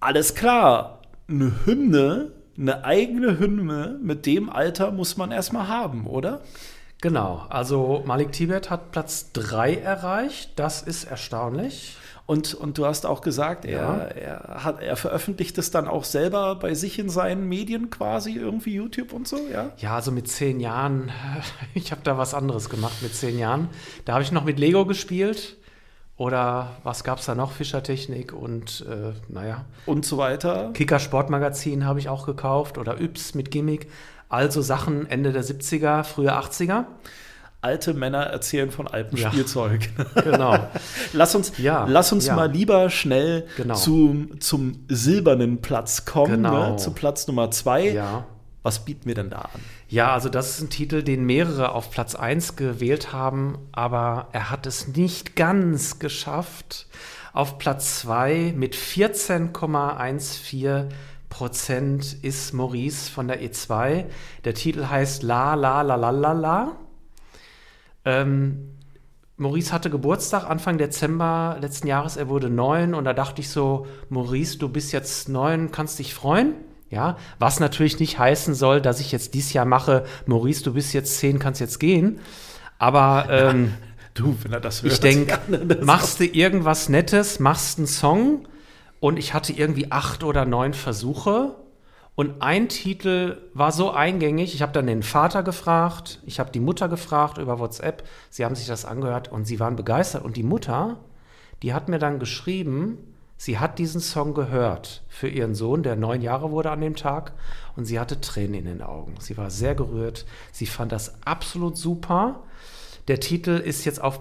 alles klar, eine Hymne, eine eigene Hymne mit dem Alter muss man erstmal haben, oder? Genau, also Malik Tibet hat Platz 3 erreicht, das ist erstaunlich. Und du hast auch gesagt, er veröffentlicht es dann auch selber bei sich in seinen Medien quasi, irgendwie YouTube und so, ja? Ja, also mit 10 Jahren, ich habe da was anderes gemacht mit 10 Jahren. Da habe ich noch mit Lego gespielt oder was gab es da noch? Fischertechnik und Und so weiter. Kicker Sportmagazin habe ich auch gekauft oder Yps mit Gimmick. Also Sachen Ende der 70er, frühe 80er. Alte Männer erzählen von Alpenspielzeug. Ja, genau. Lass uns mal lieber schnell zum silbernen Platz kommen, genau. Zu Platz Nummer 2. Ja. Was bieten wir denn da an? Ja, also das ist ein Titel, den mehrere auf Platz 1 gewählt haben, aber er hat es nicht ganz geschafft. Auf Platz 2 mit 14,14% ist Maurice von der E2. Der Titel heißt La La La La La La. Maurice hatte Geburtstag Anfang Dezember letzten Jahres, er wurde 9 und da dachte ich so, Maurice, du bist jetzt 9, kannst dich freuen? Ja, was natürlich nicht heißen soll, dass ich jetzt dieses Jahr mache, Maurice, du bist jetzt 10, kannst jetzt gehen. Aber wenn er das hört, ich denke, machst du irgendwas Nettes, machst einen Song und ich hatte irgendwie 8 oder 9 Versuche. Und ein Titel war so eingängig, ich habe dann den Vater gefragt, ich habe die Mutter gefragt über WhatsApp, sie haben sich das angehört und sie waren begeistert. Und die Mutter, die hat mir dann geschrieben, sie hat diesen Song gehört für ihren Sohn, der 9 Jahre wurde an dem Tag und sie hatte Tränen in den Augen. Sie war sehr gerührt, sie fand das absolut super. Der Titel ist jetzt auf